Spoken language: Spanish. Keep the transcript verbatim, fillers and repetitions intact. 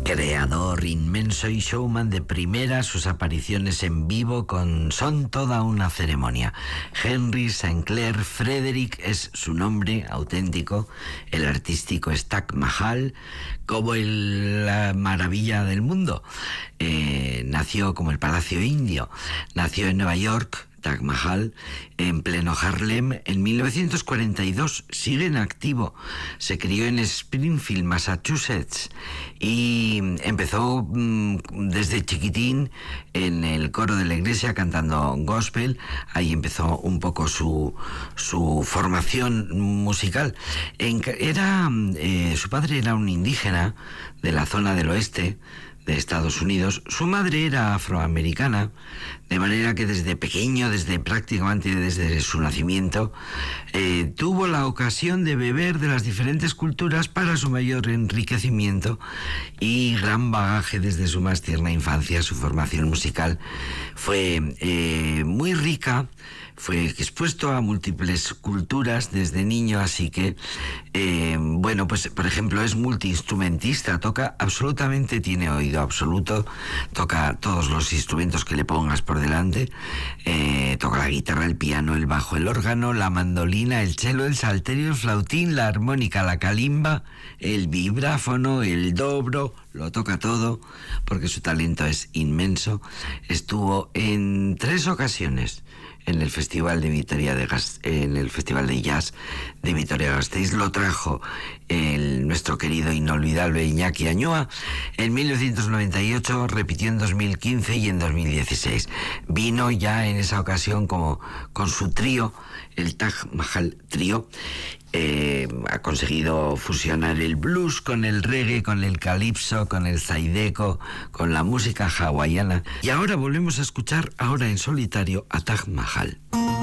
Creador inmenso y showman de primera, sus apariciones en vivo con son toda una ceremonia. Henry Sinclair Frederick es su nombre auténtico, el artístico es Taj Mahal, como el, la maravilla del mundo. Eh, nació como el Palacio Indio, nació en Nueva York, Taj Mahal, en pleno Harlem, en mil novecientos cuarenta y dos, sigue en activo. Se crió en Springfield, Massachusetts, y empezó mmm, desde chiquitín en el coro de la iglesia cantando gospel. Ahí empezó un poco su, su formación musical. En, era, eh, su padre era un indígena de la zona del oeste de Estados Unidos. Su madre era afroamericana, de manera que desde pequeño, desde prácticamente desde su nacimiento, eh, tuvo la ocasión de beber de las diferentes culturas para su mayor enriquecimiento y gran bagaje desde su más tierna infancia. Su formación musical fue eh, muy rica, fue expuesto a múltiples culturas desde niño, así que, eh, bueno, pues por ejemplo es multiinstrumentista, toca absolutamente, tiene oído absoluto, toca todos los instrumentos que le pongas por delante, eh, toca la guitarra, el piano, el bajo, el órgano, la mandolina, el cello, el salterio, el flautín, la armónica, la calimba, el vibráfono, el dobro, lo toca todo porque su talento es inmenso. Estuvo en tres ocasiones en el Festival de Vitoria de Gast- en el Festival de Jazz de Vitoria-Gasteiz. Lo trajo el, nuestro querido inolvidable Iñaki Añúa en mil novecientos noventa y ocho, repitió en dos mil quince y en dos mil dieciséis. Vino ya en esa ocasión como con su trío, el Taj Mahal Trío. Eh, ha conseguido fusionar el blues con el reggae, con el calipso, con el zydeco, con la música hawaiana. Y ahora volvemos a escuchar, ahora en solitario, a Taj Mahal.